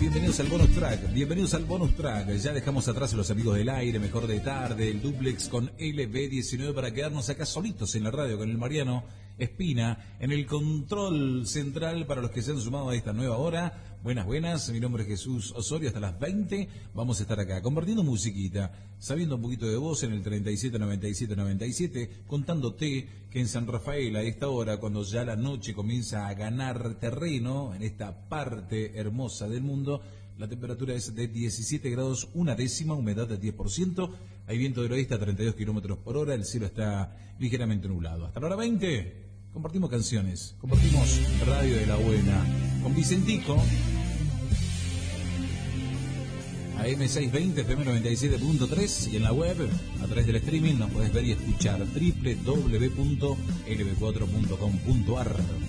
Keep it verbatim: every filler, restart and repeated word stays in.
bienvenidos al bonus track, bienvenidos al bonus track. Ya dejamos atrás a los amigos del aire, mejor de tarde, el duplex con L B diecinueve para quedarnos acá solitos en la radio con el Mariano Espina en el control central para los que se han sumado a esta nueva hora. Buenas, buenas, mi nombre es Jesús Osorio, hasta las veinte vamos a estar acá compartiendo musiquita, sabiendo un poquito de voz en el treinta y siete noventa y siete noventa y siete, contándote que en San Rafael a esta hora, cuando ya la noche comienza a ganar terreno en esta parte hermosa del mundo, la temperatura es de diecisiete grados, una décima, humedad del diez por ciento, hay viento del oeste a treinta y dos kilómetros por hora, el cielo está ligeramente nublado. Hasta la hora veinte compartimos canciones, compartimos Radio de la Buena con Vicentico, A M seiscientos veinte, F M noventa y siete punto tres, y en la web, a través del streaming, nos podés ver y escuchar doble u doble u doble u punto l b cuatro punto com punto a r.